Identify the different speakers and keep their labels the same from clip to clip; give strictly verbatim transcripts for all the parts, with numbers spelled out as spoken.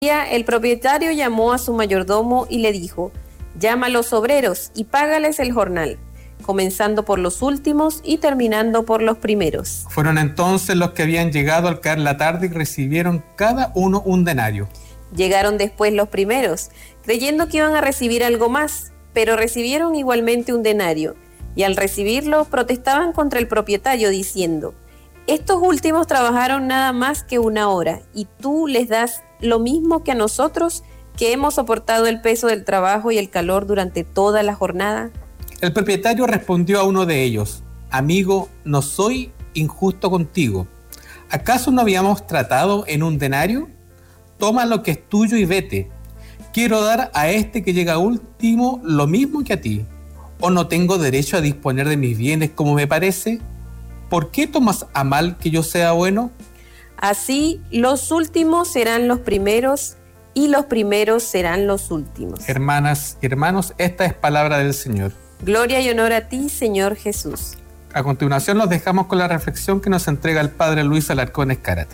Speaker 1: El propietario llamó a su mayordomo y le dijo: llama a los obreros y págales el jornal, comenzando por los últimos y terminando por los primeros.
Speaker 2: Fueron entonces los que habían llegado al caer la tarde y recibieron cada uno un denario.
Speaker 1: Llegaron después los primeros, creyendo que iban a recibir algo más, pero recibieron igualmente un denario, y al recibirlo protestaban contra el propietario diciendo: estos últimos trabajaron nada más que una hora, y tú les das lo mismo que a nosotros, que hemos soportado el peso del trabajo y el calor durante toda la jornada.
Speaker 2: El propietario respondió a uno de ellos: amigo, no soy injusto contigo. ¿Acaso no habíamos tratado en un denario? Toma lo que es tuyo y vete. Quiero dar a este que llega último lo mismo que a ti. ¿O no tengo derecho a disponer de mis bienes como me parece? ¿Por qué tomas a mal que yo sea bueno?
Speaker 1: Así, los últimos serán los primeros y los primeros serán los últimos.
Speaker 2: Hermanas y hermanos, esta es palabra del Señor.
Speaker 1: Gloria y honor a ti, Señor Jesús.
Speaker 2: A continuación los dejamos con la reflexión que nos entrega el Padre Luis Alarcón Escárate.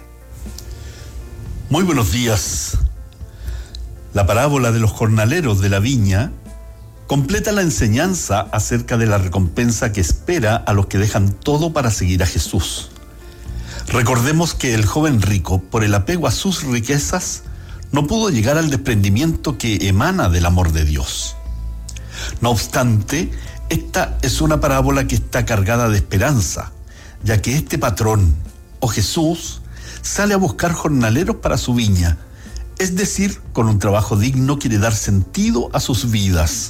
Speaker 3: Muy buenos días. La parábola de los jornaleros de la viña completa la enseñanza acerca de la recompensa que espera a los que dejan todo para seguir a Jesús. Recordemos que el joven rico, por el apego a sus riquezas, no pudo llegar al desprendimiento que emana del amor de Dios. No obstante, esta es una parábola que está cargada de esperanza, ya que este patrón, o Jesús, sale a buscar jornaleros para su viña, es decir, con un trabajo digno quiere dar sentido a sus vidas.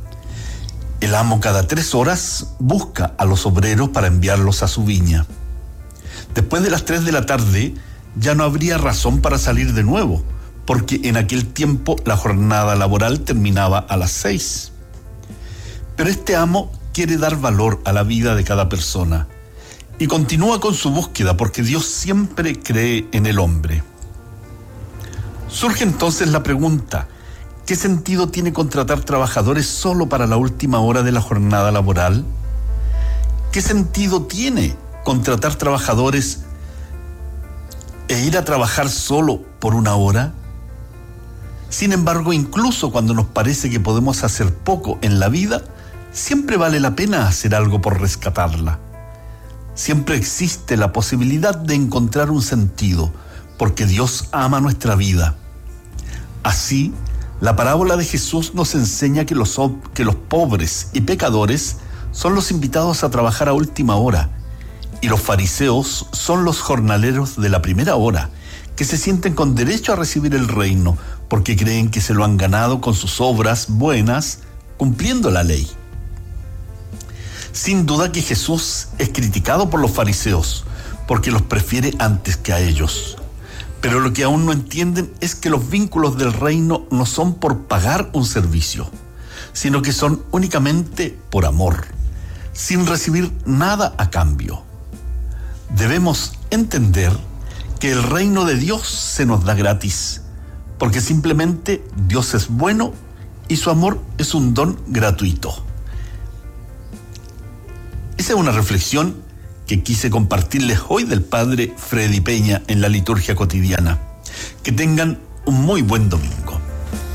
Speaker 3: El amo cada tres horas busca a los obreros para enviarlos a su viña. Después de las tres de la tarde ya no habría razón para salir de nuevo, porque en aquel tiempo la jornada laboral terminaba a las seis. Pero este amo quiere dar valor a la vida de cada persona y continúa con su búsqueda porque Dios siempre cree en el hombre. Surge entonces la pregunta: ¿qué sentido tiene contratar trabajadores solo para la última hora de la jornada laboral? ¿Qué sentido tiene contratar trabajadores e ir a trabajar solo por una hora? Sin embargo, incluso cuando nos parece que podemos hacer poco en la vida, siempre vale la pena hacer algo por rescatarla. Siempre existe la posibilidad de encontrar un sentido, porque Dios ama nuestra vida. Así, la parábola de Jesús nos enseña que los, que los pobres y pecadores son los invitados a trabajar a última hora, y los fariseos son los jornaleros de la primera hora, que se sienten con derecho a recibir el reino, porque creen que se lo han ganado con sus obras buenas, cumpliendo la ley. Sin duda que Jesús es criticado por los fariseos, porque los prefiere antes que a ellos. Pero lo que aún no entienden es que los vínculos del reino no son por pagar un servicio, sino que son únicamente por amor, sin recibir nada a cambio. Debemos entender que el reino de Dios se nos da gratis, porque simplemente Dios es bueno y su amor es un don gratuito. Esa es una reflexión que quise compartirles hoy del Padre Freddy Peña en la liturgia cotidiana. Que tengan un muy buen domingo.